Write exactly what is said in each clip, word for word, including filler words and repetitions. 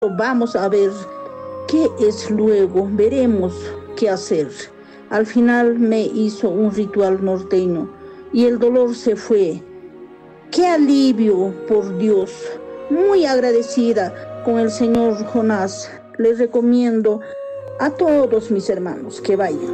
Vamos a ver qué es luego, veremos qué hacer. Al final me hizo un ritual norteño y el dolor se fue. ¡Qué alivio, por Dios! Muy agradecida con el señor Jonás. Les recomiendo a todos mis hermanos que vayan.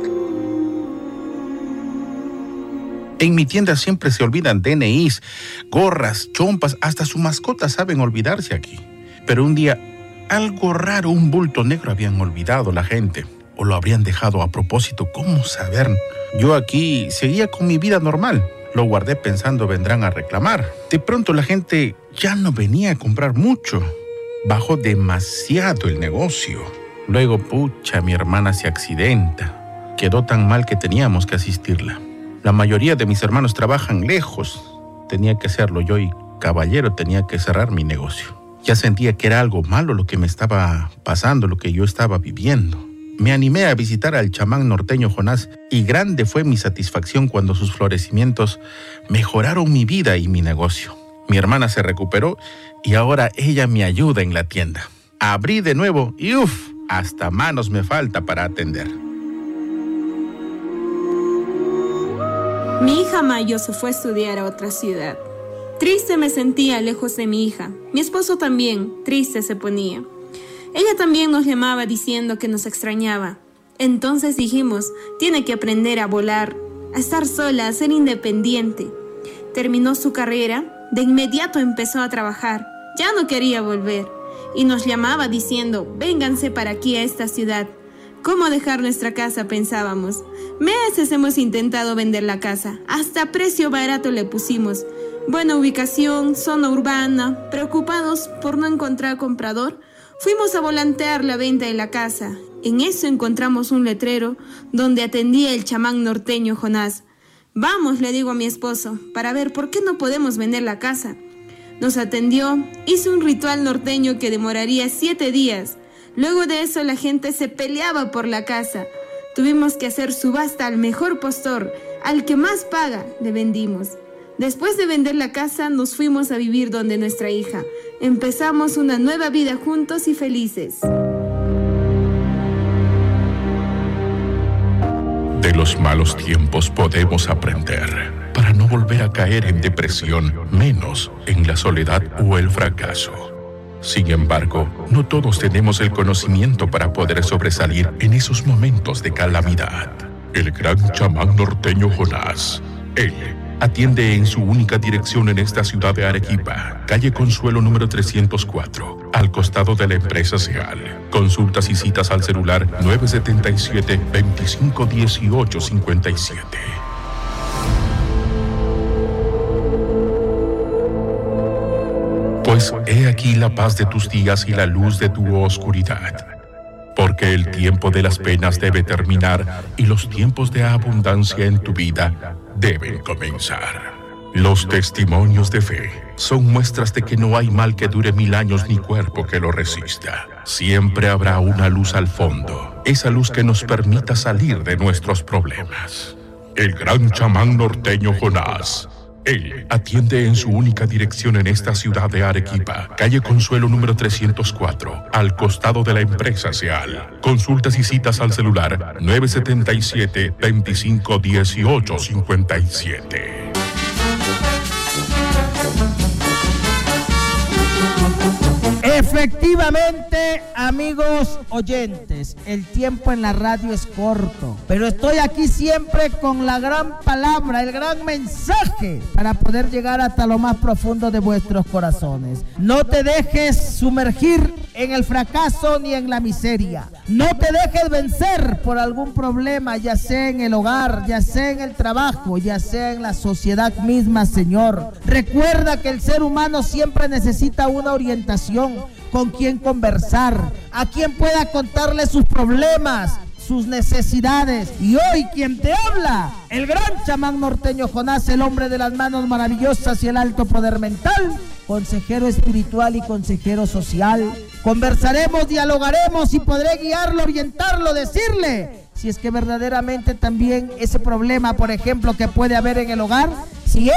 En mi tienda siempre se olvidan D N Is, gorras, chompas, hasta su mascota saben olvidarse aquí. Pero un día, algo raro, un bulto negro habían olvidado la gente. O lo habrían dejado a propósito, ¿cómo saber? Yo aquí seguía con mi vida normal. Lo guardé pensando vendrán a reclamar. De pronto la gente ya no venía a comprar mucho. Bajó demasiado el negocio. Luego, pucha, mi hermana se accidenta. Quedó tan mal que teníamos que asistirla. La mayoría de mis hermanos trabajan lejos. Tenía que hacerlo yo y, caballero, tenía que cerrar mi negocio. Ya sentía que era algo malo lo que me estaba pasando, lo que yo estaba viviendo. Me animé a visitar al chamán norteño Jonás y grande fue mi satisfacción cuando sus florecimientos mejoraron mi vida y mi negocio. Mi hermana se recuperó y ahora ella me ayuda en la tienda. Abrí de nuevo y uff, hasta manos me falta para atender. Mi hija Mayo se fue a estudiar a otra ciudad. Triste me sentía lejos de mi hija. Mi esposo también, triste se ponía. Ella también nos llamaba diciendo que nos extrañaba. Entonces dijimos, tiene que aprender a volar, a estar sola, a ser independiente. Terminó su carrera, de inmediato empezó a trabajar. Ya no quería volver. Y nos llamaba diciendo, vénganse para aquí a esta ciudad. ¿Cómo dejar nuestra casa? Pensábamos. Meses hemos intentado vender la casa. Hasta precio barato le pusimos. Buena ubicación, zona urbana. Preocupados por no encontrar comprador, fuimos a volantear la venta de la casa. En eso encontramos un letrero donde atendía el chamán norteño Jonás. Vamos, le digo a mi esposo, para ver por qué no podemos vender la casa. Nos atendió, hizo un ritual norteño que demoraría siete días. Luego de eso la gente se peleaba por la casa. Tuvimos que hacer subasta al mejor postor, al que más paga, le vendimos. Después de vender la casa, nos fuimos a vivir donde nuestra hija. Empezamos una nueva vida juntos y felices. De los malos tiempos podemos aprender para no volver a caer en depresión, menos en la soledad o el fracaso. Sin embargo, no todos tenemos el conocimiento para poder sobresalir en esos momentos de calamidad. El gran chamán norteño Jonás, él atiende en su única dirección en esta ciudad de Arequipa, calle Consuelo número trescientos cuatro, al costado de la empresa Seal. Consultas y citas al celular nueve setenta y siete, veinticinco dieciocho cincuenta y siete. Pues he aquí la paz de tus días y la luz de tu oscuridad. Porque el tiempo de las penas debe terminar y los tiempos de abundancia en tu vida deben comenzar. Los testimonios de fe son muestras de que no hay mal que dure mil años ni cuerpo que lo resista. Siempre habrá una luz al fondo, esa luz que nos permita salir de nuestros problemas. El gran chamán norteño Jonás, él atiende en su única dirección en esta ciudad de Arequipa, calle Consuelo número trescientos cuatro, al costado de la empresa Seal. Consultas y citas al celular nueve setenta y siete, veinticinco dieciocho cincuenta y siete. Efectivamente, amigos oyentes, el tiempo en la radio es corto, pero estoy aquí siempre con la gran palabra, el gran mensaje para poder llegar hasta lo más profundo de vuestros corazones. No te dejes sumergir en el fracaso ni en la miseria. No te dejes vencer por algún problema, ya sea en el hogar, ya sea en el trabajo, ya sea en la sociedad misma, Señor. Recuerda que el ser humano siempre necesita una orientación, con quien conversar, a quien pueda contarle sus problemas, sus necesidades. Y hoy quien te habla, el gran chamán norteño Jonás, el hombre de las manos maravillosas y el alto poder mental, consejero espiritual y consejero social. Conversaremos, dialogaremos y podré guiarlo, orientarlo, decirle si es que verdaderamente también ese problema, por ejemplo, que puede haber en el hogar, si es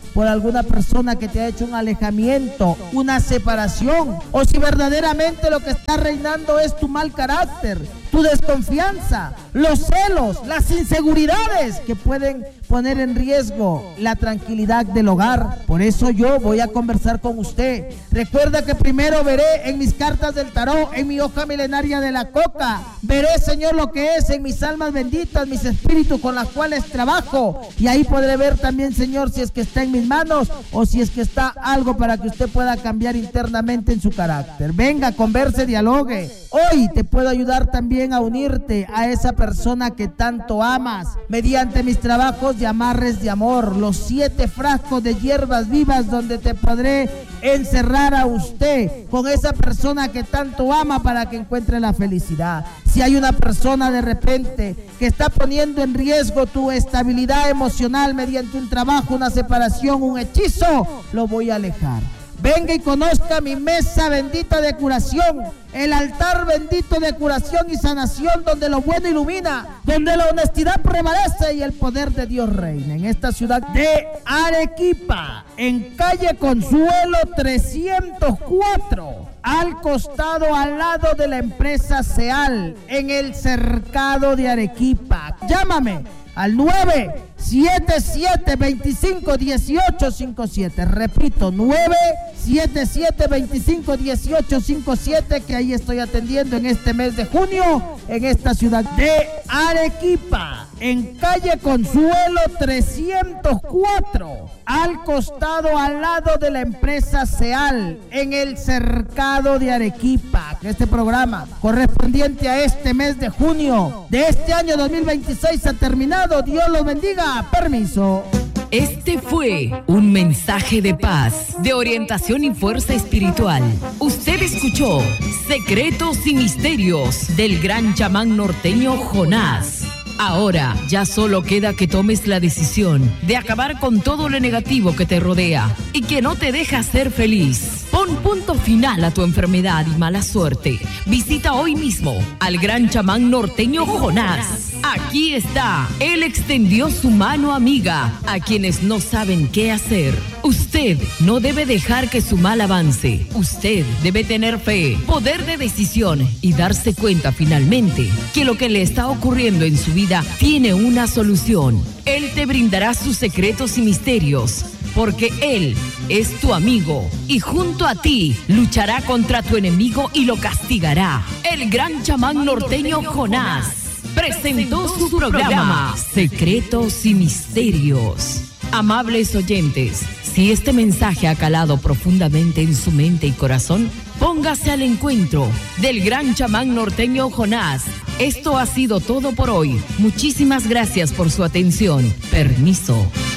por alguna persona que te ha hecho un alejamiento, una separación, o si verdaderamente lo que está reinando es tu mal carácter, tu desconfianza, los celos, las inseguridades que pueden poner en riesgo la tranquilidad del hogar. Por eso yo voy a conversar con usted. Recuerda que primero veré en mis cartas del tarot, en mi hoja milenaria de la coca, veré, Señor, lo que es en mis almas benditas, mis espíritus con las cuales trabajo, y ahí podré ver también, Señor, si es que está en mis manos o si es que está algo para que usted pueda cambiar internamente en su carácter. Venga, converse, dialogue. Hoy te puedo ayudar también a unirte a esa persona que tanto amas mediante mis trabajos de amarres de amor, los siete frascos de hierbas vivas donde te podré encerrar a usted con esa persona que tanto ama para que encuentre la felicidad. Si hay una persona de repente que está poniendo en riesgo tu estabilidad emocional mediante un trabajo, una separación, un hechizo, lo voy a alejar. Venga y conozca mi mesa bendita de curación, el altar bendito de curación y sanación, donde lo bueno ilumina, donde la honestidad prevalece y el poder de Dios reina. En esta ciudad de Arequipa, en calle Consuelo trescientos cuatro, al costado, al lado de la empresa Seal, en el cercado de Arequipa. Llámame al nueve siete siete, veinticinco, dieciocho, cincuenta y siete. Repito, nueve siete siete, veinticinco, dieciocho, cincuenta y siete, que ahí estoy atendiendo en este mes de junio, en esta ciudad de Arequipa, en calle Consuelo trescientos cuatro, al costado, al lado de la empresa Seal, en el cercado de Arequipa. Este programa correspondiente a este mes de junio de este año dos mil veintiséis ha terminado. Dios los bendiga. Permiso. Este fue un mensaje de paz, de orientación y fuerza espiritual. Usted escuchó Secretos y Misterios del gran chamán norteño Jonás. Ahora ya solo queda que tomes la decisión de acabar con todo lo negativo que te rodea y que no te deja ser feliz. Pon punto final a tu enfermedad y mala suerte. Visita hoy mismo al gran chamán norteño Jonás. Aquí está. Él extendió su mano amiga a quienes no saben qué hacer. Usted no debe dejar que su mal avance. Usted debe tener fe, poder de decisión y darse cuenta finalmente que lo que le está ocurriendo en su vida tiene una solución. Él te brindará sus secretos y misterios, porque Él es tu amigo y junto a ti luchará contra tu enemigo y lo castigará. El gran chamán norteño Jonás presentó su programa Secretos y Misterios. Amables oyentes, si este mensaje ha calado profundamente en su mente y corazón, póngase al encuentro del gran chamán norteño Jonás. Esto ha sido todo por hoy. Muchísimas gracias por su atención. Permiso.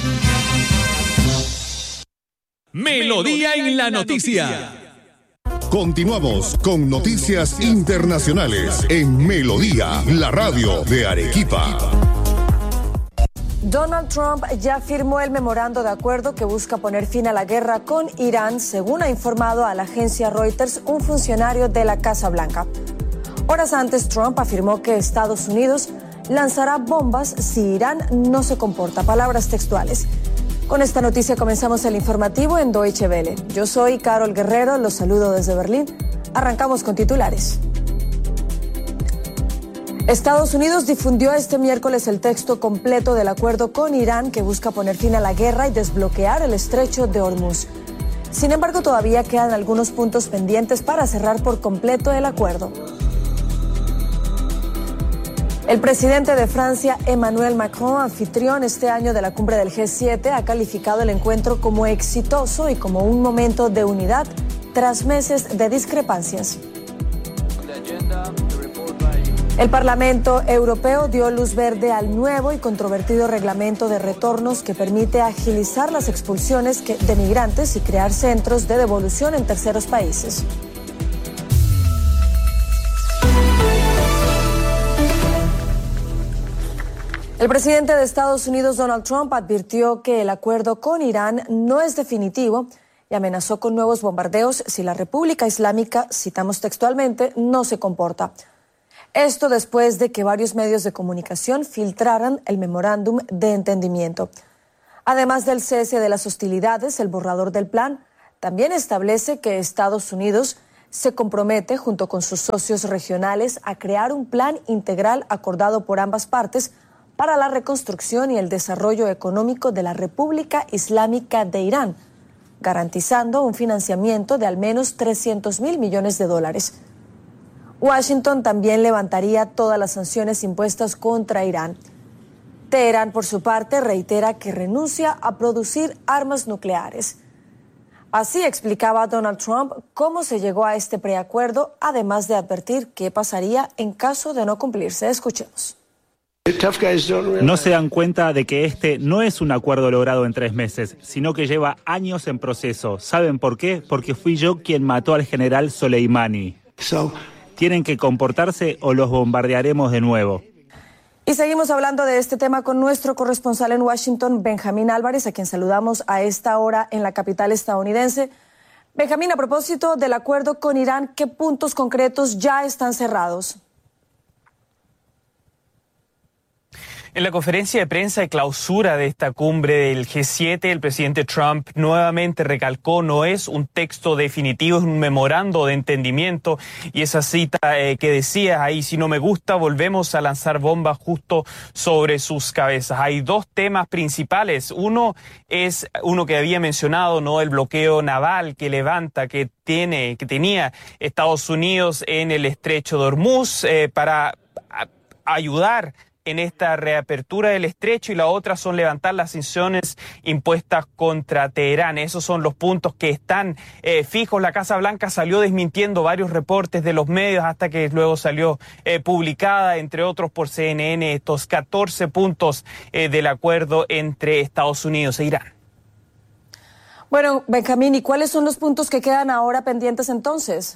Melodía en la noticia. Continuamos con noticias internacionales en Melodía, la radio de Arequipa. Donald Trump ya firmó el memorando de acuerdo que busca poner fin a la guerra con Irán, según ha informado a la agencia Reuters un funcionario de la Casa Blanca. Horas antes, Trump afirmó que Estados Unidos lanzará bombas si Irán no se comporta. Palabras textuales. Con esta noticia comenzamos el informativo en Deutsche Welle. Yo soy Carol Guerrero, los saludo desde Berlín. Arrancamos con titulares. Estados Unidos difundió este miércoles el texto completo del acuerdo con Irán que busca poner fin a la guerra y desbloquear el estrecho de Hormuz. Sin embargo, todavía quedan algunos puntos pendientes para cerrar por completo el acuerdo. El presidente de Francia, Emmanuel Macron, anfitrión este año de la cumbre del G siete, ha calificado el encuentro como exitoso y como un momento de unidad tras meses de discrepancias. El Parlamento Europeo dio luz verde al nuevo y controvertido reglamento de retornos que permite agilizar las expulsiones de migrantes y crear centros de devolución en terceros países. El presidente de Estados Unidos, Donald Trump, advirtió que el acuerdo con Irán no es definitivo y amenazó con nuevos bombardeos si la República Islámica, citamos textualmente, no se comporta. Esto después de que varios medios de comunicación filtraran el memorándum de entendimiento. Además del cese de las hostilidades, el borrador del plan también establece que Estados Unidos se compromete, junto con sus socios regionales, a crear un plan integral acordado por ambas partes para la reconstrucción y el desarrollo económico de la República Islámica de Irán, garantizando un financiamiento de al menos trescientos mil millones de dólares. Washington también levantaría todas las sanciones impuestas contra Irán. Teherán, por su parte, reitera que renuncia a producir armas nucleares. Así explicaba Donald Trump cómo se llegó a este preacuerdo, además de advertir qué pasaría en caso de no cumplirse. Escuchemos. No se dan cuenta de que este no es un acuerdo logrado en tres meses, sino que lleva años en proceso. ¿Saben por qué? Porque fui yo quien mató al general Soleimani. Tienen que comportarse o los bombardearemos de nuevo. Y seguimos hablando de este tema con nuestro corresponsal en Washington, Benjamín Álvarez, a quien saludamos a esta hora en la capital estadounidense. Benjamín, a propósito del acuerdo con Irán, ¿qué puntos concretos ya están cerrados? En la conferencia de prensa de clausura de esta cumbre del G siete, el presidente Trump nuevamente recalcó: no es un texto definitivo, es un memorando de entendimiento. Y esa cita eh, que decía ahí, si no me gusta, volvemos a lanzar bombas justo sobre sus cabezas. Hay dos temas principales. Uno es uno que había mencionado, ¿no? El bloqueo naval que levanta, que tiene, que tenía Estados Unidos en el estrecho de Hormuz eh, para a, ayudar en esta reapertura del estrecho, y la otra son levantar las sanciones impuestas contra Teherán. Esos son los puntos que están eh, fijos. La Casa Blanca salió desmintiendo varios reportes de los medios hasta que luego salió eh, publicada, entre otros por C N N, estos catorce puntos eh, del acuerdo entre Estados Unidos e Irán. Bueno, Benjamín, ¿y cuáles son los puntos que quedan ahora pendientes entonces?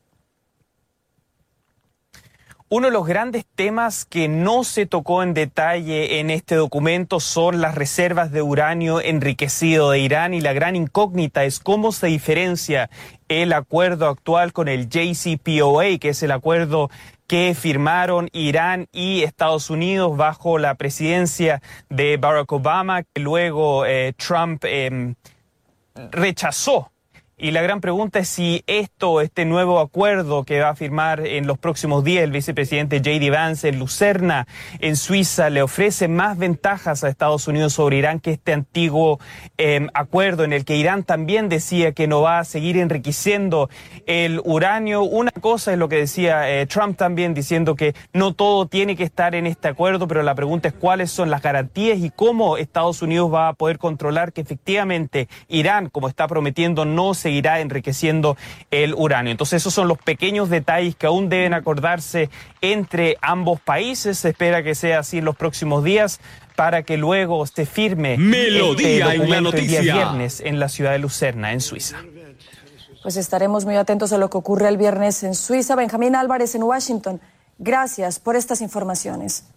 Uno de los grandes temas que no se tocó en detalle en este documento son las reservas de uranio enriquecido de Irán, y la gran incógnita es cómo se diferencia el acuerdo actual con el J C P O A, que es el acuerdo que firmaron Irán y Estados Unidos bajo la presidencia de Barack Obama, que luego eh, Trump eh, rechazó. Y la gran pregunta es si esto, este nuevo acuerdo que va a firmar en los próximos días el vicepresidente J D Vance en Lucerna, en Suiza, le ofrece más ventajas a Estados Unidos sobre Irán que este antiguo eh, acuerdo en el que Irán también decía que no va a seguir enriqueciendo el uranio. Una cosa es lo que decía eh, Trump también, diciendo que no todo tiene que estar en este acuerdo, pero la pregunta es cuáles son las garantías y cómo Estados Unidos va a poder controlar que efectivamente Irán, como está prometiendo, no se seguirá enriqueciendo el uranio. Entonces esos son los pequeños detalles que aún deben acordarse entre ambos países. Se espera que sea así en los próximos días para que luego se firme Melodía este en la documento el día noticia. viernes en la ciudad de Lucerna, en Suiza. Pues estaremos muy atentos a lo que ocurre el viernes en Suiza. Benjamín Álvarez en Washington, gracias por estas informaciones.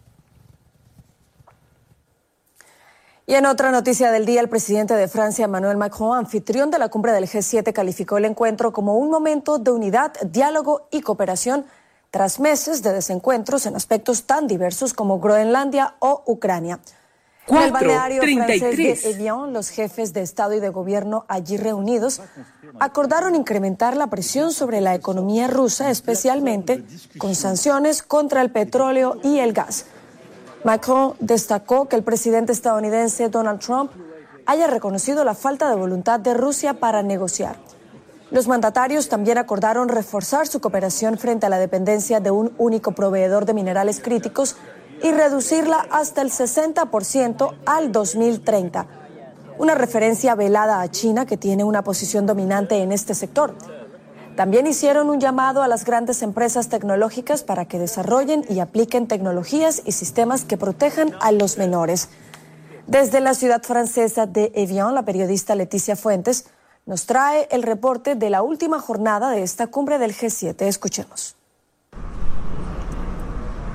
Y en otra noticia del día, el presidente de Francia, Emmanuel Macron, anfitrión de la cumbre del G siete, calificó el encuentro como un momento de unidad, diálogo y cooperación tras meses de desencuentros en aspectos tan diversos como Groenlandia o Ucrania. En el balneario francés de Evian, los jefes de Estado y de Gobierno allí reunidos acordaron incrementar la presión sobre la economía rusa, especialmente con sanciones contra el petróleo y el gas. Macron destacó que el presidente estadounidense Donald Trump haya reconocido la falta de voluntad de Rusia para negociar. Los mandatarios también acordaron reforzar su cooperación frente a la dependencia de un único proveedor de minerales críticos y reducirla hasta el sesenta por ciento al dos mil treinta, una referencia velada a China, que tiene una posición dominante en este sector. También hicieron un llamado a las grandes empresas tecnológicas para que desarrollen y apliquen tecnologías y sistemas que protejan a los menores. Desde la ciudad francesa de Evian, la periodista Leticia Fuentes nos trae el reporte de la última jornada de esta cumbre del G siete. Escuchemos.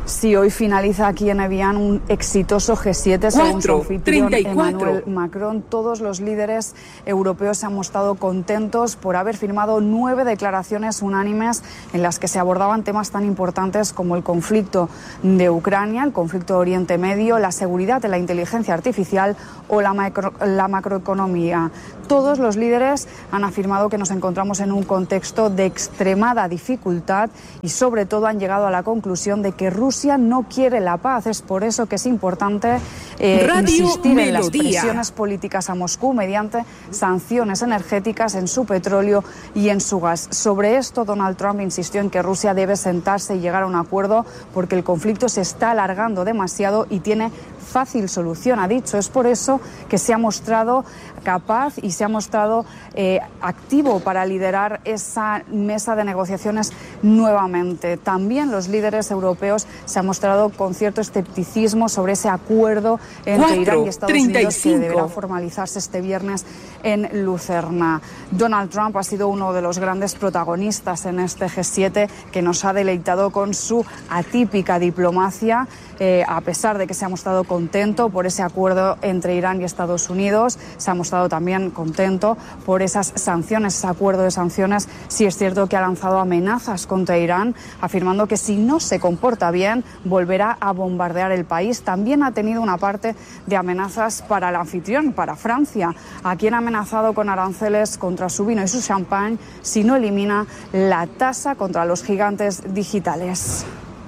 Sí, hoy finaliza aquí en Evian un exitoso G siete según su anfitrión Emmanuel Macron. Todos los líderes europeos se han mostrado contentos por haber firmado nueve declaraciones unánimes en las que se abordaban temas tan importantes como el conflicto de Ucrania, el conflicto de Oriente Medio, la seguridad de la inteligencia artificial o la, macro, la macroeconomía. Todos los líderes han afirmado que nos encontramos en un contexto de extremada dificultad y sobre todo han llegado a la conclusión de que Rusia no quiere la paz. Es por eso que es importante eh, insistir Melodía. en las presiones políticas a Moscú mediante sanciones energéticas en su petróleo y en su gas. Sobre esto, Donald Trump insistió en que Rusia debe sentarse y llegar a un acuerdo porque el conflicto se está alargando demasiado y tiene fácil solución, ha dicho. Es por eso que se ha mostrado capaz y se ha mostrado eh, activo para liderar esa mesa de negociaciones nuevamente. También los líderes europeos se han mostrado con cierto escepticismo sobre ese acuerdo entre Cuatro, Irán y Estados treinta y cinco. Unidos que deberá formalizarse este viernes en Lucerna. Donald Trump ha sido uno de los grandes protagonistas en este G siete que nos ha deleitado con su atípica diplomacia, eh, a pesar de que se ha mostrado contento por ese acuerdo entre Irán y Estados Unidos, se ha mostrado también contento por esas sanciones, ese acuerdo de sanciones. Sí es cierto que ha lanzado amenazas contra Irán, afirmando que si no se comporta bien, volverá a bombardear el país. También ha tenido una parte de amenazas para el anfitrión, para Francia, a quien ha amenazado con aranceles contra su vino y su champán si no elimina la tasa contra los gigantes digitales.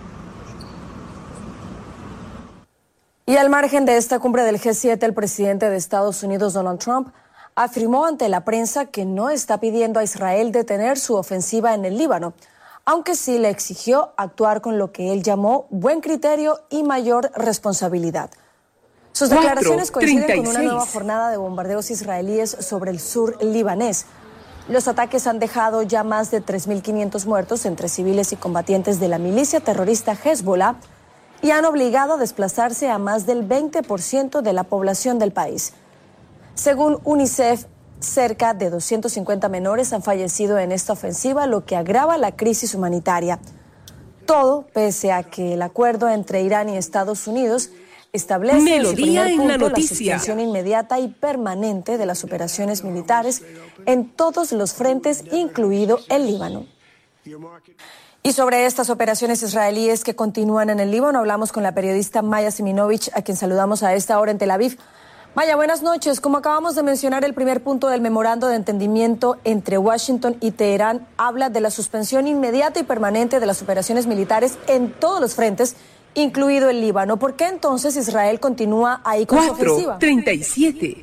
Y al margen de esta cumbre del G siete, el presidente de Estados Unidos, Donald Trump, afirmó ante la prensa que no está pidiendo a Israel detener su ofensiva en el Líbano, aunque sí le exigió actuar con lo que él llamó buen criterio y mayor responsabilidad. Sus declaraciones coinciden con una nueva jornada de bombardeos israelíes sobre el sur libanés. Los ataques han dejado ya más de tres mil quinientos muertos entre civiles y combatientes de la milicia terrorista Hezbollah, y han obligado a desplazarse a más del veinte por ciento de la población del país. Según UNICEF, cerca de doscientos cincuenta menores han fallecido en esta ofensiva, lo que agrava la crisis humanitaria. Todo pese a que el acuerdo entre Irán y Estados Unidos establece Melodía en su primer punto la, la suspensión inmediata y permanente de las operaciones militares en todos los frentes, incluido el Líbano. Y sobre estas operaciones israelíes que continúan en el Líbano, hablamos con la periodista Maya Siminovich, a quien saludamos a esta hora en Tel Aviv. Maya, buenas noches. Como acabamos de mencionar, el primer punto del memorando de entendimiento entre Washington y Teherán habla de la suspensión inmediata y permanente de las operaciones militares en todos los frentes, incluido el Líbano. ¿Por qué entonces Israel continúa ahí con su ofensiva? treinta y siete.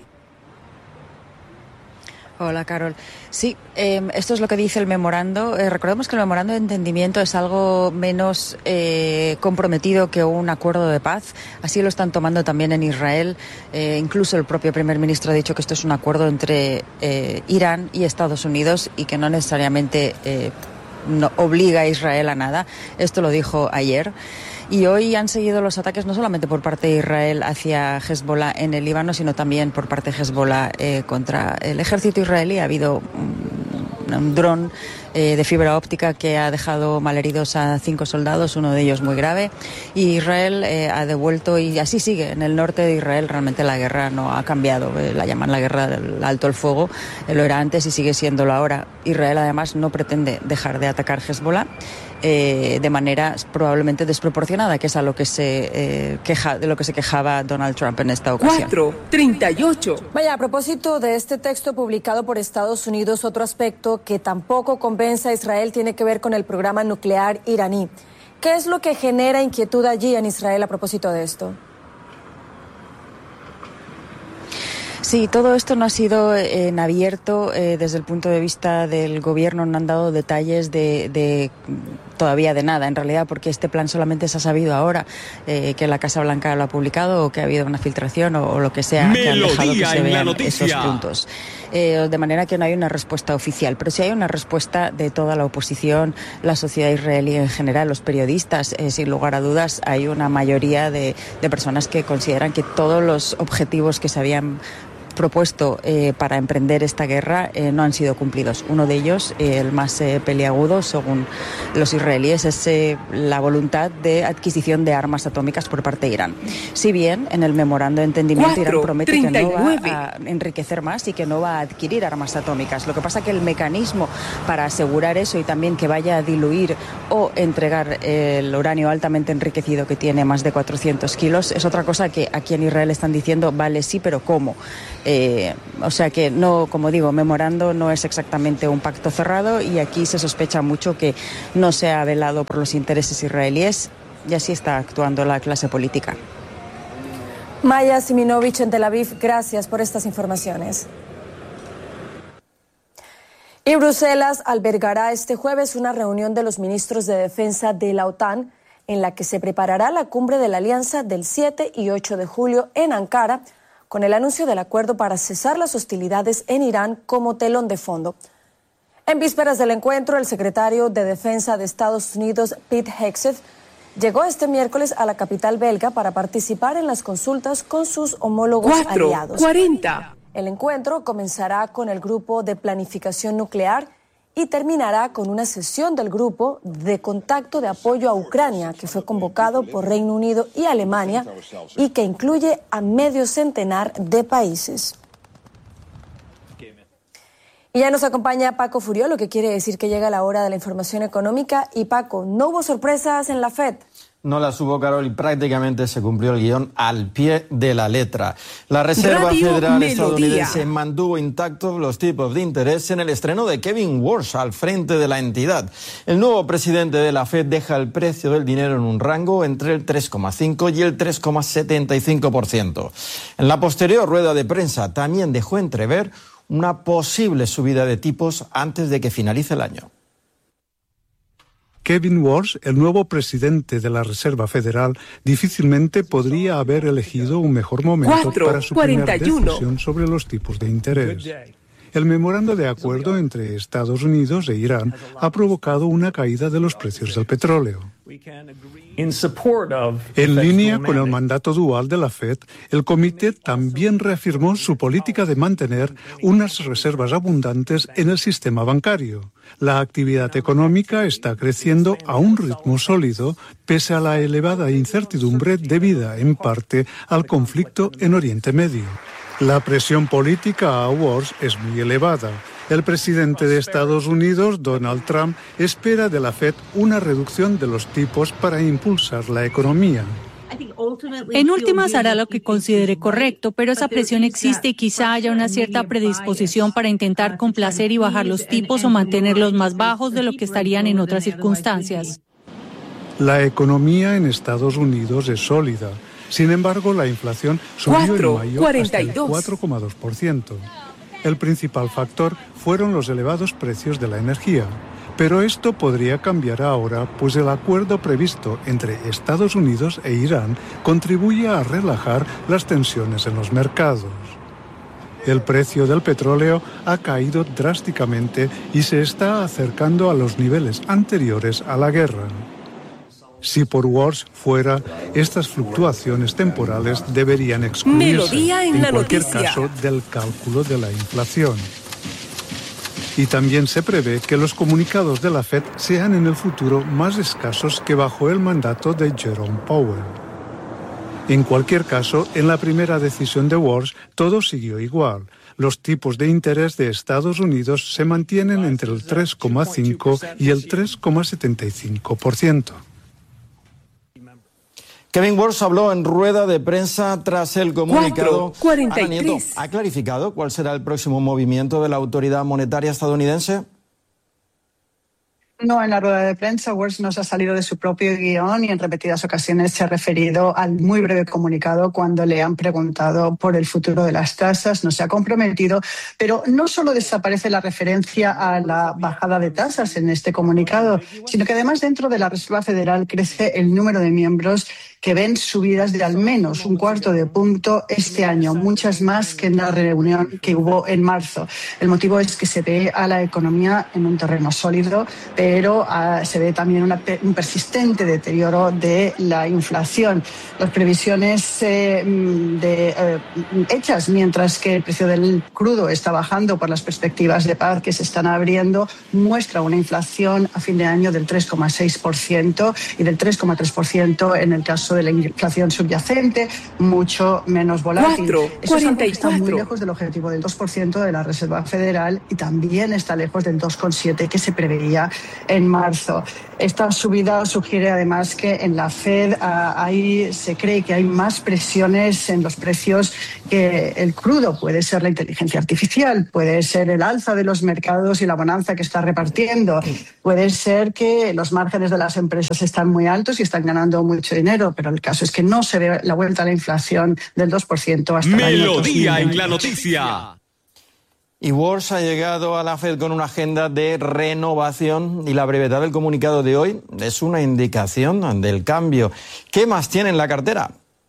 Hola, Carol. Sí, eh, esto es lo que dice el memorando. Eh, recordemos que el memorando de entendimiento es algo menos eh, comprometido que un acuerdo de paz. Así lo están tomando también en Israel. Eh, incluso el propio primer ministro ha dicho que esto es un acuerdo entre eh, Irán y Estados Unidos y que no necesariamente eh, no obliga a Israel a nada. Esto lo dijo ayer. Y hoy han seguido los ataques no solamente por parte de Israel hacia Hezbollah en el Líbano, sino también por parte de Hezbollah eh, contra el ejército israelí. Ha habido un, un dron eh, de fibra óptica que ha dejado malheridos a cinco soldados, uno de ellos muy grave. Y Israel eh, ha devuelto, y así sigue. En el norte de Israel realmente la guerra no ha cambiado. Eh, la llaman la guerra del alto el fuego. Eh, lo era antes y sigue siéndolo ahora. Israel además no pretende dejar de atacar Hezbollah. Eh, de manera probablemente desproporcionada, que es a lo que se eh, queja, de lo que se quejaba Donald Trump en esta ocasión. cuatro treinta y ocho. Vaya, a propósito de este texto publicado por Estados Unidos, otro aspecto que tampoco convence a Israel tiene que ver con el programa nuclear iraní. ¿Qué es lo que genera inquietud allí en Israel a propósito de esto? Sí, todo esto no ha sido en abierto eh, desde el punto de vista del gobierno, no han dado detalles de, de todavía de nada, en realidad, porque este plan solamente se ha sabido ahora, eh, que la Casa Blanca lo ha publicado o que ha habido una filtración o, o lo que sea, Melodía que han dejado que se vean esos puntos. Eh, de manera que no hay una respuesta oficial, pero sí hay una respuesta de toda la oposición, la sociedad israelí en general, los periodistas, eh, sin lugar a dudas, hay una mayoría de, de personas que consideran que todos los objetivos que se habían propuesto eh, para emprender esta guerra eh, no han sido cumplidos. Uno de ellos, eh, el más eh, peliagudo, según los israelíes, es eh, la voluntad de adquisición de armas atómicas por parte de Irán. Si bien en el memorando de entendimiento Irán promete treinta y nueve. Que no va a enriquecer más y que no va a adquirir armas atómicas. Lo que pasa que el mecanismo para asegurar eso y también que vaya a diluir o entregar el uranio altamente enriquecido, que tiene más de cuatrocientos kilos, es otra cosa que aquí en Israel están diciendo, vale, sí, pero ¿cómo? Eh, o sea que no, como digo, memorando no es exactamente un pacto cerrado y aquí se sospecha mucho que no sea velado por los intereses israelíes y así está actuando la clase política. Maya Siminovich en Tel Aviv, gracias por estas informaciones. Y Bruselas albergará este jueves una reunión de los ministros de defensa de la OTAN en la que se preparará la cumbre de la Alianza del siete y ocho de julio en Ankara, con el anuncio del acuerdo para cesar las hostilidades en Irán como telón de fondo. En vísperas del encuentro, el secretario de Defensa de Estados Unidos, Pete Hegseth, llegó este miércoles a la capital belga para participar en las consultas con sus homólogos Cuatro, aliados. cuarenta. El encuentro comenzará con el grupo de planificación nuclear y terminará con una sesión del grupo de contacto de apoyo a Ucrania, que fue convocado por Reino Unido y Alemania y que incluye a medio centenar de países. Y ya nos acompaña Paco Furió, lo que quiere decir que llega la hora de la información económica. Y Paco, no hubo sorpresas en la Fed. No las hubo, Carol, y prácticamente se cumplió el guión al pie de la letra. La Reserva Radio Federal Melodía. Estadounidense mantuvo intactos los tipos de interés en el estreno de Kevin Warsh al frente de la entidad. El nuevo presidente de la Fed deja el precio del dinero en un rango entre el tres coma cinco y el tres coma setenta y cinco por ciento. En la posterior rueda de prensa también dejó entrever una posible subida de tipos antes de que finalice el año. Kevin Warsh, el nuevo presidente de la Reserva Federal, difícilmente podría haber elegido un mejor momento Cuatro, para su primera decisión sobre los tipos de interés. El memorando de acuerdo entre Estados Unidos e Irán ha provocado una caída de los precios del petróleo. En línea con el mandato dual de la Fed, el comité también reafirmó su política de mantener unas reservas abundantes en el sistema bancario. La actividad económica está creciendo a un ritmo sólido, pese a la elevada incertidumbre debida en parte al conflicto en Oriente Medio. La presión política a Warsh es muy elevada. El presidente de Estados Unidos, Donald Trump, espera de la Fed una reducción de los tipos para impulsar la economía. En últimas hará lo que considere correcto, pero esa presión existe y quizá haya una cierta predisposición para intentar complacer y bajar los tipos o mantenerlos más bajos de lo que estarían en otras circunstancias. La economía en Estados Unidos es sólida. Sin embargo, la inflación subió en mayo hasta el cuatro coma dos por ciento. El principal factor fueron los elevados precios de la energía. Pero esto podría cambiar ahora, pues el acuerdo previsto entre Estados Unidos e Irán contribuye a relajar las tensiones en los mercados. El precio del petróleo ha caído drásticamente y se está acercando a los niveles anteriores a la guerra. Si por Warsh fuera, estas fluctuaciones temporales deberían excluirse, Melodía en, en la cualquier noticia. caso, del cálculo de la inflación. Y también se prevé que los comunicados de la Fed sean en el futuro más escasos que bajo el mandato de Jerome Powell. En cualquier caso, en la primera decisión de Warsh, todo siguió igual. Los tipos de interés de Estados Unidos se mantienen entre el tres coma cinco y el tres coma setenta y cinco por ciento. Kevin Warsh habló en rueda de prensa tras el comunicado. Cuatro, cuarenta y Ana Nieto, tres. ¿ha clarificado cuál será el próximo movimiento de la autoridad monetaria estadounidense? No, en la rueda de prensa, Warsh nos ha salido de su propio guión y en repetidas ocasiones se ha referido al muy breve comunicado cuando le han preguntado por el futuro de las tasas. No se ha comprometido, pero no solo desaparece la referencia a la bajada de tasas en este comunicado, sino que además dentro de la Reserva Federal crece el número de miembros que ven subidas de al menos un cuarto de punto este año, muchas más que en la reunión que hubo en marzo. El motivo es que se ve a la economía en un terreno sólido, pero uh, se ve también una, un persistente deterioro de la inflación. Las previsiones eh, de, eh, hechas mientras que el precio del crudo está bajando por las perspectivas de paz que se están abriendo, muestra una inflación a fin de año del tres coma seis por ciento y del tres coma tres por ciento en el caso de la inflación subyacente, mucho menos volátil. Eso es algo que está muy lejos del objetivo del dos por ciento de la Reserva Federal y también está lejos del dos coma siete por ciento que se preveía en marzo. Esta subida sugiere además que en la Fed uh, hay, se cree que hay más presiones en los precios que el crudo. Puede ser la inteligencia artificial, puede ser el alza de los mercados y la bonanza que está repartiendo, puede ser que los márgenes de las empresas están muy altos y están ganando mucho dinero, pero el caso es que no se ve la vuelta a la inflación del dos por ciento hasta el año dos mil veinte. Melodía en la noticia. Y Walsh ha llegado a la Fed con una agenda de renovación y la brevedad del comunicado de hoy es una indicación del cambio. ¿Qué más tiene en la cartera?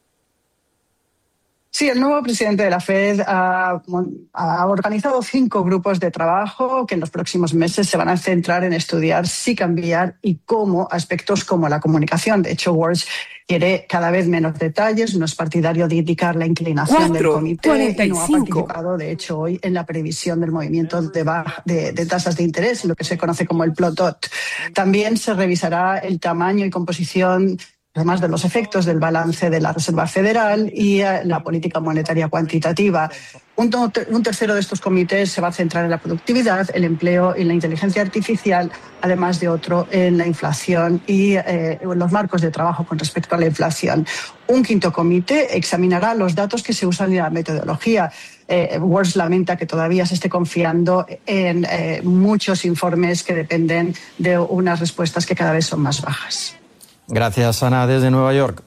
Sí, el nuevo presidente de la Fed ha, ha organizado cinco grupos de trabajo que en los próximos meses se van a centrar en estudiar si cambiar y cómo aspectos como la comunicación. De hecho, Walsh quiere cada vez menos detalles, no es partidario de indicar la inclinación del comité y no ha participado, de hecho, hoy en la previsión del movimiento de, baja, de, de tasas de interés, lo que se conoce como el plot dot. También se revisará el tamaño y composición, además de los efectos del balance de la Reserva Federal y eh, la política monetaria cuantitativa. Un, un tercero de estos comités se va a centrar en la productividad, el empleo y la inteligencia artificial, además de otro en la inflación y eh, en los marcos de trabajo con respecto a la inflación. Un quinto comité examinará los datos que se usan en la metodología. Eh, Walsh lamenta que todavía se esté confiando en eh, muchos informes que dependen de unas respuestas que cada vez son más bajas. Gracias, Ana, desde Nueva York.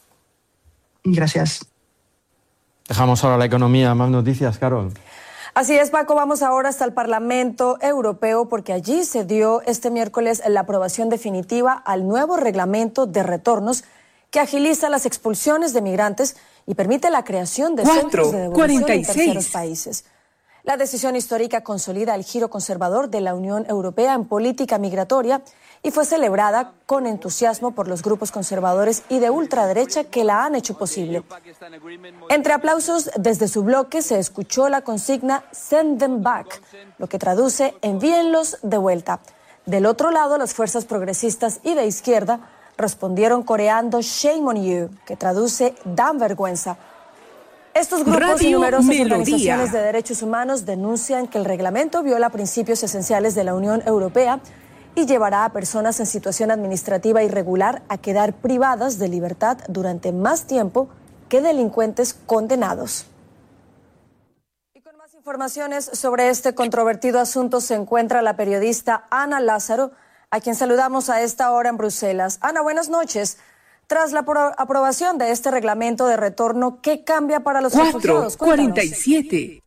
Gracias. Dejamos ahora la economía. Más noticias, Carol. Así es, Paco. Vamos ahora hasta el Parlamento Europeo porque allí se dio este miércoles la aprobación definitiva al nuevo reglamento de retornos que agiliza las expulsiones de migrantes y permite la creación de centros de devolución en terceros países. La decisión histórica consolida el giro conservador de la Unión Europea en política migratoria y fue celebrada con entusiasmo por los grupos conservadores y de ultraderecha que la han hecho posible. Entre aplausos desde su bloque se escuchó la consigna "Send them back", lo que traduce "envíenlos de vuelta". Del otro lado, las fuerzas progresistas y de izquierda respondieron coreando "Shame on you", que traduce "dan vergüenza". Estos grupos Radio y numerosas Melodía. Organizaciones de derechos humanos denuncian que el reglamento viola principios esenciales de la Unión Europea y llevará a personas en situación administrativa irregular a quedar privadas de libertad durante más tiempo que delincuentes condenados. Y con más informaciones sobre este controvertido asunto se encuentra la periodista Ana Lázaro, a quien saludamos a esta hora en Bruselas. Ana, buenas noches. Tras la aprobación de este reglamento de retorno, ¿qué cambia para los refugiados? cuarenta y siete.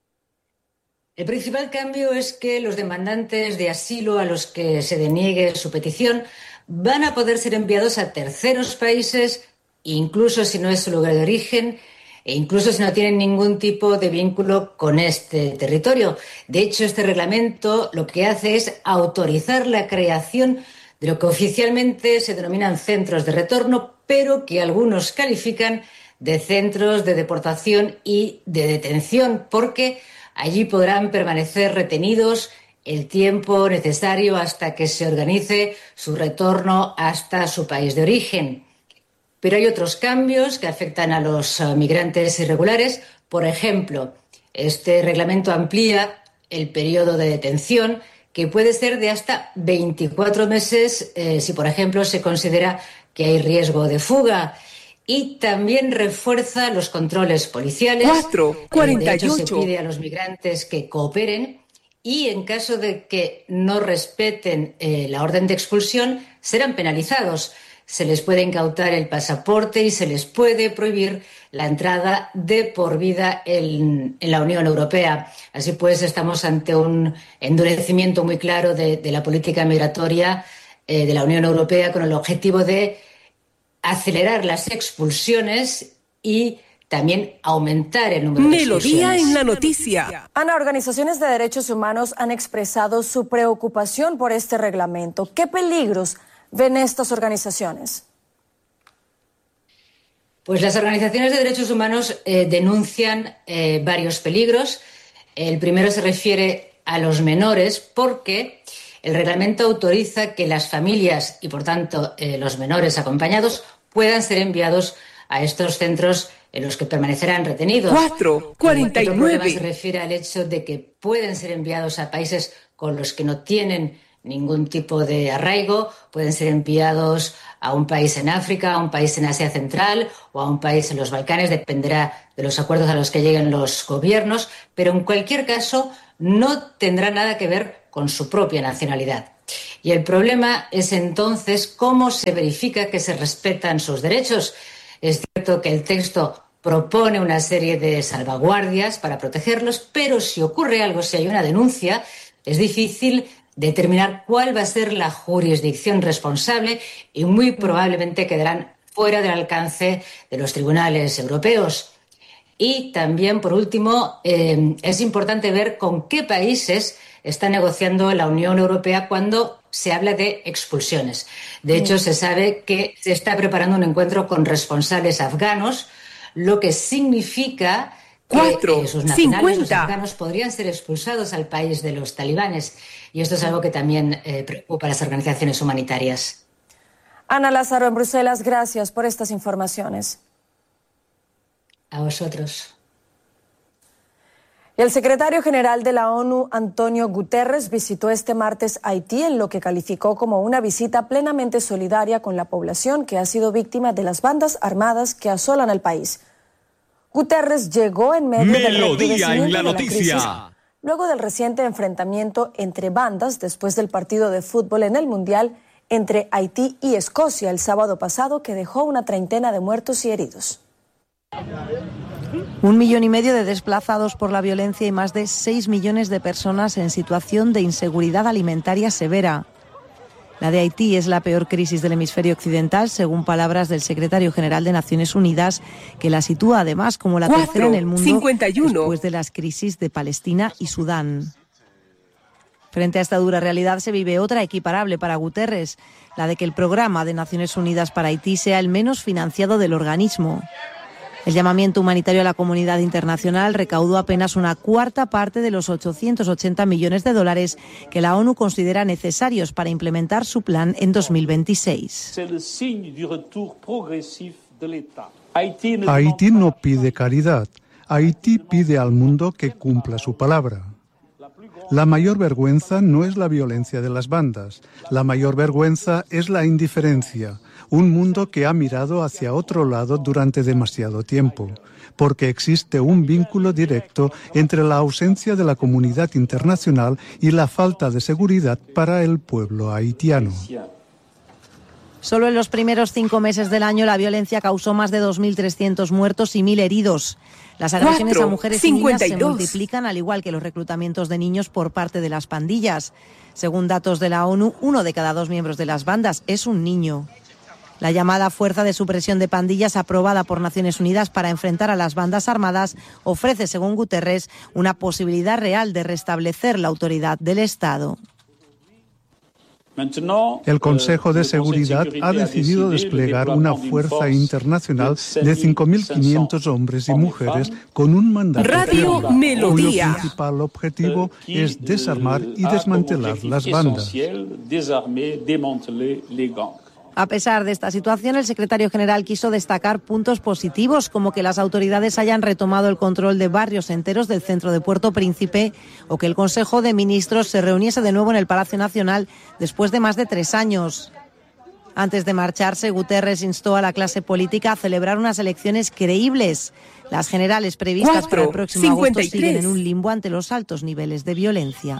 El principal cambio es que los demandantes de asilo a los que se deniegue su petición van a poder ser enviados a terceros países, incluso si no es su lugar de origen, e incluso si no tienen ningún tipo de vínculo con este territorio. De hecho, este reglamento lo que hace es autorizar la creación de lo que oficialmente se denominan centros de retorno, pero que algunos califican de centros de deportación y de detención, porque allí podrán permanecer retenidos el tiempo necesario hasta que se organice su retorno hasta su país de origen. Pero hay otros cambios que afectan a los migrantes irregulares. Por ejemplo, este reglamento amplía el periodo de detención, que puede ser de hasta veinticuatro meses eh, si, por ejemplo, se considera que hay riesgo de fuga. Y también refuerza los controles policiales. cuatro, cuarenta y ocho. De hecho, se pide a los migrantes que cooperen y, en caso de que no respeten eh, la orden de expulsión, serán penalizados. Se les puede incautar el pasaporte y se les puede prohibir la entrada de por vida en, en la Unión Europea. Así pues, estamos ante un endurecimiento muy claro de, de la política migratoria eh, de la Unión Europea con el objetivo de acelerar las expulsiones y también aumentar el número de expulsiones. Melodía en la noticia. Ana, organizaciones de derechos humanos han expresado su preocupación por este reglamento. ¿Qué peligros ven estas organizaciones? Pues las organizaciones de derechos humanos eh, denuncian eh, varios peligros. El primero se refiere a los menores porque el reglamento autoriza que las familias y, por tanto, eh, los menores acompañados puedan ser enviados a estos centros en los que permanecerán retenidos. cuatro cuarenta y nueve. El problema se refiere al hecho de que pueden ser enviados a países con los que no tienen ningún tipo de arraigo, pueden ser enviados a un país en África, a un país en Asia Central o a un país en los Balcanes, dependerá de los acuerdos a los que lleguen los gobiernos, pero en cualquier caso no tendrá nada que ver con su propia nacionalidad. Y el problema es entonces cómo se verifica que se respetan sus derechos. Es cierto que el texto propone una serie de salvaguardias para protegerlos, pero si ocurre algo, si hay una denuncia, es difícil determinar cuál va a ser la jurisdicción responsable y muy probablemente quedarán fuera del alcance de los tribunales europeos. Y también, por último, eh, es importante ver con qué países está negociando la Unión Europea cuando se habla de expulsiones. De hecho, se sabe que se está preparando un encuentro con responsables afganos, lo que significa que eh, sus nacionales, los afganos, podrían ser expulsados al país de los talibanes. Y esto es algo que también eh, preocupa a las organizaciones humanitarias. Ana Lázaro en Bruselas, gracias por estas informaciones. A vosotros. El secretario general de la ONU, Antonio Guterres, visitó este martes Haití en lo que calificó como una visita plenamente solidaria con la población que ha sido víctima de las bandas armadas que asolan el país. Guterres llegó en medio del Melodía en la noticia. Crisis, luego del reciente enfrentamiento entre bandas después del partido de fútbol en el Mundial entre Haití y Escocia el sábado pasado, que dejó una treintena de muertos y heridos. Un millón y medio de desplazados por la violencia y más de seis millones de personas en situación de inseguridad alimentaria severa. La de Haití es la peor crisis del hemisferio occidental, según palabras del secretario general de Naciones Unidas, que la sitúa además como la cuatro, tercera en el mundo cincuenta y uno. Después de las crisis de Palestina y Sudán. Frente a esta dura realidad se vive otra equiparable para Guterres, la de que el programa de Naciones Unidas para Haití sea el menos financiado del organismo. El llamamiento humanitario a la comunidad internacional recaudó apenas una cuarta parte de los ochocientos ochenta millones de dólares que la ONU considera necesarios para implementar su plan en dos mil veintiséis. Haití no pide caridad. Haití pide al mundo que cumpla su palabra. La mayor vergüenza no es la violencia de las bandas. La mayor vergüenza es la indiferencia. Un mundo que ha mirado hacia otro lado durante demasiado tiempo, porque existe un vínculo directo entre la ausencia de la comunidad internacional y la falta de seguridad para el pueblo haitiano. Solo en los primeros cinco meses del año la violencia causó más de dos mil trescientos muertos y mil heridos. Las agresiones a mujeres y niñas se multiplican, al igual que los reclutamientos de niños por parte de las pandillas. Según datos de la ONU, uno de cada dos miembros de las bandas es un niño. La llamada Fuerza de Supresión de Pandillas, aprobada por Naciones Unidas para enfrentar a las bandas armadas, ofrece, según Guterres, una posibilidad real de restablecer la autoridad del Estado. El Consejo de Seguridad ha decidido desplegar una fuerza internacional de cinco mil quinientos hombres y mujeres con un mandato Radio claro, Melodía. cuyo principal objetivo es desarmar y desmantelar las bandas. A pesar de esta situación, el secretario general quiso destacar puntos positivos, como que las autoridades hayan retomado el control de barrios enteros del centro de Puerto Príncipe o que el Consejo de Ministros se reuniese de nuevo en el Palacio Nacional después de más de tres años. Antes de marcharse, Guterres instó a la clase política a celebrar unas elecciones creíbles. Las generales previstas cuatro, para el próximo cincuenta y agosto tres. siguen en un limbo ante los altos niveles de violencia.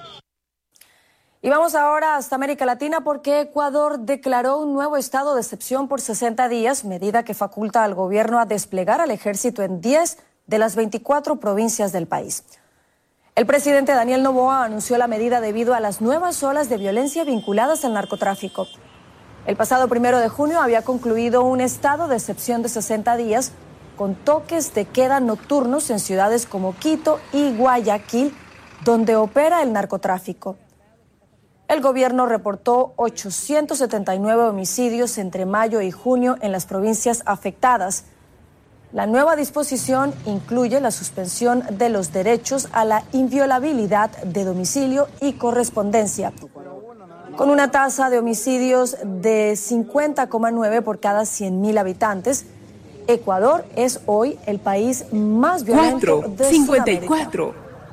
Y vamos ahora hasta América Latina porque Ecuador declaró un nuevo estado de excepción por sesenta días, medida que faculta al gobierno a desplegar al ejército en diez de las veinticuatro provincias del país. El presidente Daniel Noboa anunció la medida debido a las nuevas olas de violencia vinculadas al narcotráfico. El pasado primero de junio había concluido un estado de excepción de sesenta días con toques de queda nocturnos en ciudades como Quito y Guayaquil, donde opera el narcotráfico. El gobierno reportó ochocientos setenta y nueve homicidios entre mayo y junio en las provincias afectadas. La nueva disposición incluye la suspensión de los derechos a la inviolabilidad de domicilio y correspondencia. Con una tasa de homicidios de cincuenta coma nueve por cada cien mil habitantes, Ecuador es hoy el país más violento de Sudamérica.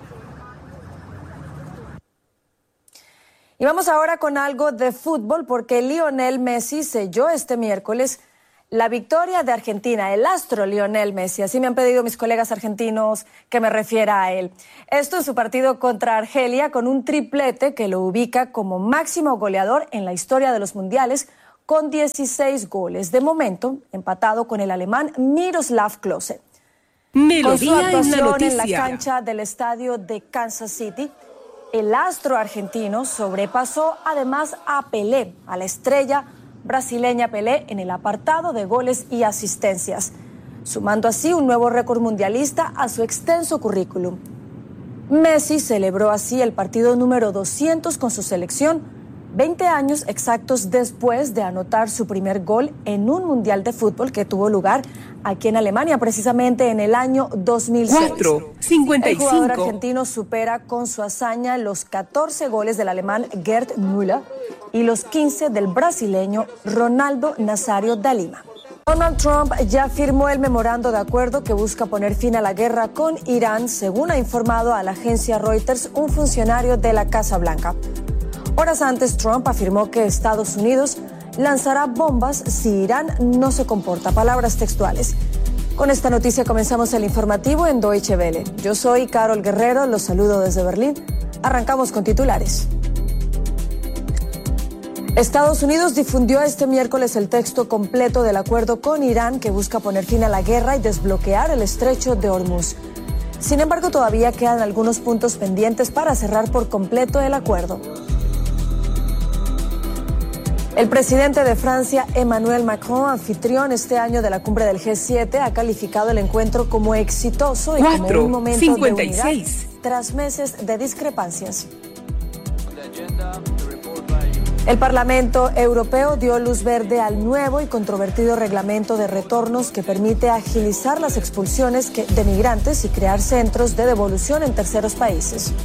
Y vamos ahora con algo de fútbol, porque Lionel Messi selló este miércoles la victoria de Argentina, el astro Lionel Messi. Así me han pedido mis colegas argentinos que me refiera a él. Esto en su partido contra Argelia, con un triplete que lo ubica como máximo goleador en la historia de los mundiales, con dieciséis goles. De momento, empatado con el alemán Miroslav Klose. Melodía con su actuación en en la la cancha del estadio de Kansas City, el astro argentino sobrepasó además a Pelé, a la estrella brasileña Pelé, en el apartado de goles y asistencias, sumando así un nuevo récord mundialista a su extenso currículum. Messi celebró así el partido número doscientos con su selección, veinte años exactos después de anotar su primer gol en un mundial de fútbol que tuvo lugar aquí en Alemania, precisamente en el año dos mil seis. cuatro cincuenta y cinco. El jugador argentino supera con su hazaña los catorce goles del alemán Gerd Müller y los quince del brasileño Ronaldo Nazario da Lima. Donald Trump ya firmó el memorando de acuerdo que busca poner fin a la guerra con Irán, según ha informado a la agencia Reuters un funcionario de la Casa Blanca. Horas antes, Trump afirmó que Estados Unidos lanzará bombas si Irán no se comporta. Palabras textuales. Con esta noticia comenzamos el informativo en Deutsche Welle. Yo soy Carol Guerrero, los saludo desde Berlín. Arrancamos con titulares. Estados Unidos difundió este miércoles el texto completo del acuerdo con Irán que busca poner fin a la guerra y desbloquear el estrecho de Hormuz. Sin embargo, todavía quedan algunos puntos pendientes para cerrar por completo el acuerdo. El presidente de Francia, Emmanuel Macron, anfitrión este año de la cumbre del G siete, ha calificado el encuentro como exitoso y como un momento cincuenta y de seis. unidad tras meses de discrepancias. El Parlamento Europeo dio luz verde al nuevo y controvertido reglamento de retornos que permite agilizar las expulsiones que- de migrantes y crear centros de devolución en terceros países.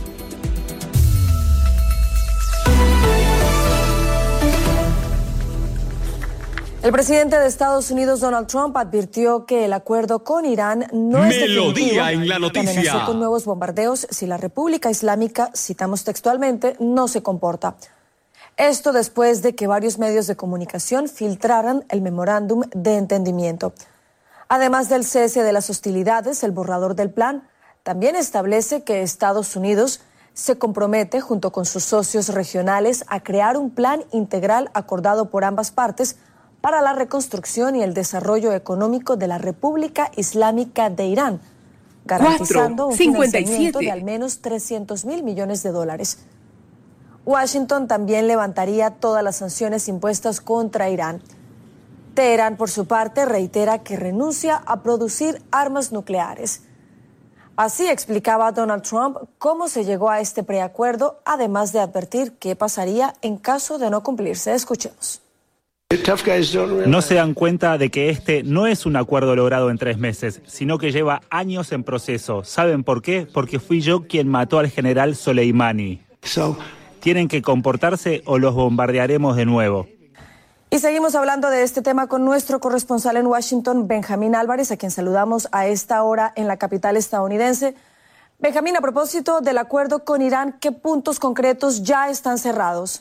El presidente de Estados Unidos, Donald Trump, advirtió que el acuerdo con Irán no es Melodía definitivo, en la noticia. que amenazó con nuevos bombardeos si la República Islámica, citamos textualmente, no se comporta. Esto después de que varios medios de comunicación filtraran el memorándum de entendimiento. Además del cese de las hostilidades, el borrador del plan también establece que Estados Unidos se compromete, junto con sus socios regionales, a crear un plan integral acordado por ambas partes para la reconstrucción y el desarrollo económico de la República Islámica de Irán, garantizando un financiamiento de al menos trescientos mil millones de dólares. Washington también levantaría todas las sanciones impuestas contra Irán. Teherán, por su parte, reitera que renuncia a producir armas nucleares. Así explicaba Donald Trump cómo se llegó a este preacuerdo, además de advertir qué pasaría en caso de no cumplirse. Escuchemos. No se dan cuenta de que este no es un acuerdo logrado en tres meses, sino que lleva años en proceso. ¿Saben por qué? Porque fui yo quien mató al general Soleimani. Tienen que comportarse o los bombardearemos de nuevo. Y seguimos hablando de este tema con nuestro corresponsal en Washington, Benjamín Álvarez, a quien saludamos a esta hora en la capital estadounidense. Benjamín, a propósito del acuerdo con Irán, ¿qué puntos concretos ya están cerrados?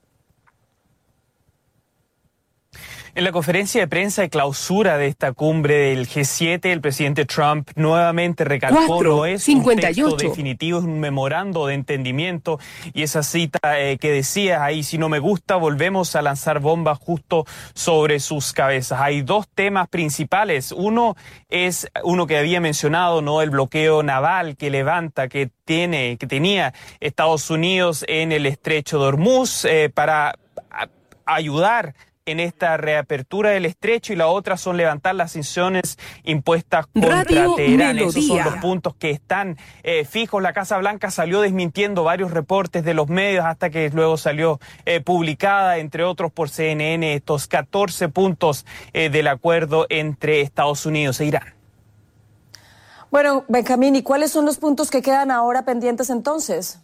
En la conferencia de prensa de clausura de esta cumbre del G siete, el presidente Trump nuevamente recalcó Cuatro, no es cincuenta y ocho. un texto definitivo, es un memorando de entendimiento. Y esa cita eh, que decías ahí, si no me gusta, volvemos a lanzar bombas justo sobre sus cabezas. Hay dos temas principales. Uno es uno que había mencionado, ¿no? El bloqueo naval que levanta, que tiene, que tenía Estados Unidos en el estrecho de Hormuz eh, para a, ayudar en esta reapertura del estrecho y la otra son levantar las sanciones impuestas contra Radio Teherán. Melodía. Esos son los puntos que están eh, fijos. La Casa Blanca salió desmintiendo varios reportes de los medios hasta que luego salió eh, publicada, entre otros por C N N, estos catorce puntos eh, del acuerdo entre Estados Unidos e Irán. Bueno, Benjamín, ¿y cuáles son los puntos que quedan ahora pendientes entonces?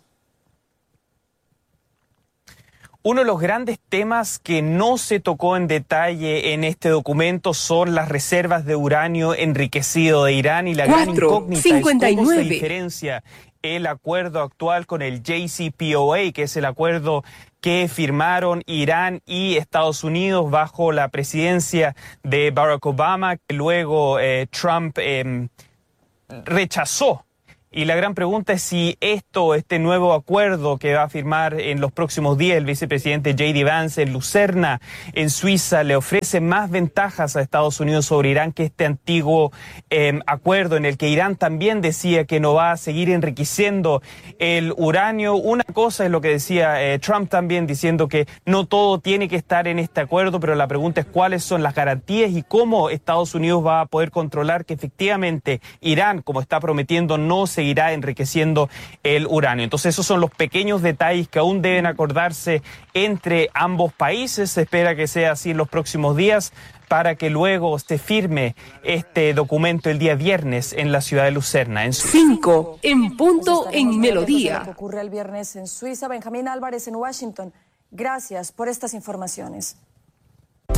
Uno de los grandes temas que no se tocó en detalle en este documento son las reservas de uranio enriquecido de Irán y la gran incógnita es cómo se diferencia el acuerdo actual con el J C P O A, que es el acuerdo que firmaron Irán y Estados Unidos bajo la presidencia de Barack Obama, que luego eh, Trump eh, rechazó. Y la gran pregunta es si esto, este nuevo acuerdo que va a firmar en los próximos días el vicepresidente J D Vance en Lucerna, en Suiza, le ofrece más ventajas a Estados Unidos sobre Irán que este antiguo eh, acuerdo en el que Irán también decía que no va a seguir enriqueciendo el uranio. Una cosa es lo que decía eh, Trump también, diciendo que no todo tiene que estar en este acuerdo, pero la pregunta es cuáles son las garantías y cómo Estados Unidos va a poder controlar que efectivamente Irán, como está prometiendo, no se seguirá enriqueciendo el uranio. Entonces esos son los pequeños detalles que aún deben acordarse entre ambos países. Se espera que sea así en los próximos días para que luego se firme este documento el día viernes en la ciudad de Lucerna, en Suiza. Cinco en punto en Melodía. Lo que ocurre el viernes en Suiza. Benjamín Álvarez en Washington. Gracias por estas informaciones.